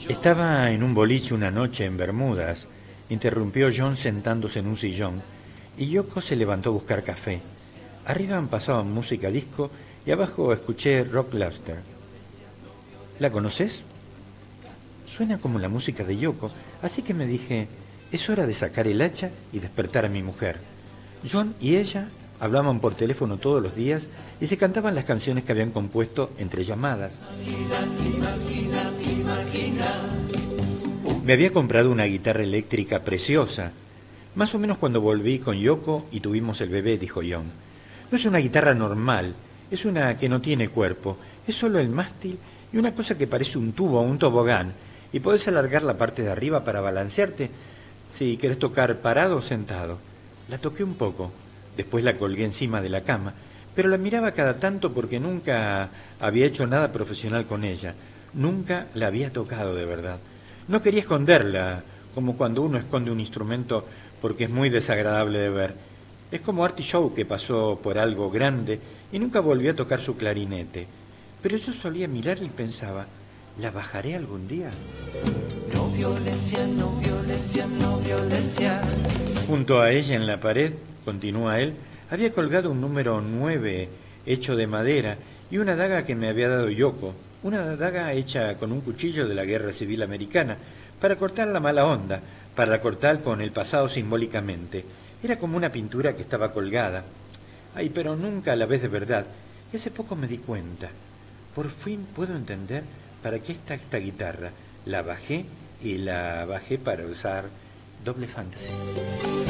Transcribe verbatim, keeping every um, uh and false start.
Estaba en un boliche una noche en Bermudas, interrumpió John sentándose en un sillón, y Yoko se levantó a buscar café. Arriba pasaban música disco y abajo escuché rock Gloucester. ¿La conoces? Suena como la música de Yoko, así que me dije, es hora de sacar el hacha y despertar a mi mujer. John y ella hablaban por teléfono todos los días y se cantaban las canciones que habían compuesto entre llamadas. Me había comprado una guitarra eléctrica preciosa, más o menos cuando volví con Yoko y tuvimos el bebé, dijo John. No es una guitarra normal, es una que no tiene cuerpo, es solo el mástil y una cosa que parece un tubo o un tobogán, y podés alargar la parte de arriba para balancearte si querés tocar parado o sentado. La toqué un poco, después la colgué encima de la cama, pero la miraba cada tanto porque nunca había hecho nada profesional con ella, nunca la había tocado de verdad. No quería esconderla, como cuando uno esconde un instrumento porque es muy desagradable de ver. Es como Artie Shaw, que pasó por algo grande y nunca volvió a tocar su clarinete. Pero yo solía mirarla y pensaba, ¿la bajaré algún día? No violencia, no violencia, no violencia. Junto a ella en la pared, continúa él, había colgado un número nueve hecho de madera y una daga que me había dado Yoko, una daga hecha con un cuchillo de la Guerra Civil Americana, para cortar la mala onda, para cortar con el pasado simbólicamente. Era como una pintura que estaba colgada. Ay, pero nunca a la vez de verdad. Y hace poco me di cuenta. Por fin puedo entender para qué está esta guitarra. La bajé y la bajé para usar Double Fantasy.